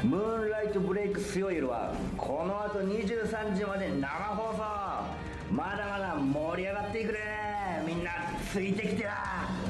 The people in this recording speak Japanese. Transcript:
ムーンライトブレイクスヨイルはこの後23時まで生放送。まだまだ盛り上がっていくね。みんなついてきてな。